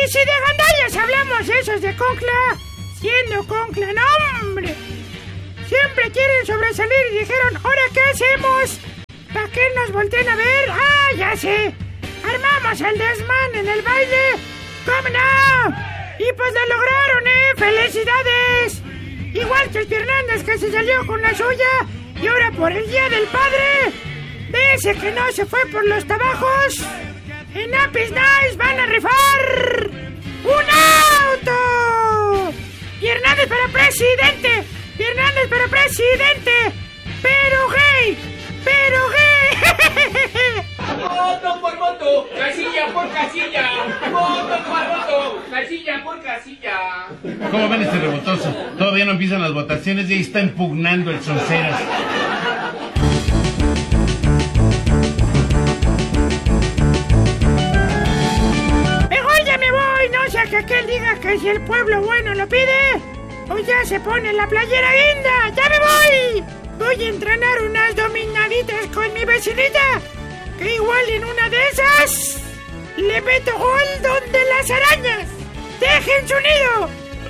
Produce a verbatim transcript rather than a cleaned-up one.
Y si de gandallas hablamos, esos de Concla, siendo Concla, no hombre, siempre quieren sobresalir y dijeron, ¿ahora qué hacemos? ¿Para qué nos volteen a ver? ¡Ah, ya sé! ¡Armamos el desmán en el baile! ¿Cómo no? Y pues lo lograron, ¿eh? ¡Felicidades! Igual que el Fernández que se salió con la suya y ahora por el Día del Padre, de ese que no se fue por los trabajos, en Apis Nice van a rifar ¡un auto! ¡Fernández para presidente! ¡Fernández para presidente! ¡Pero gay! ¡Pero gay! ¡Voto por voto! ¡Casilla por casilla! ¡Voto por voto! ¡Casilla por casilla! ¿Cómo ven este rebotoso? Todavía no empiezan las votaciones y ahí está impugnando el Sonceras. Mejor ya me voy, no sea que aquel diga que si el pueblo bueno lo pide, o ya se pone la playera guinda. ¡Ya me voy! Voy a entrenar unas dominaditas con mi vecinita, que igual en una de esas le meto gol donde las arañas dejen su nido.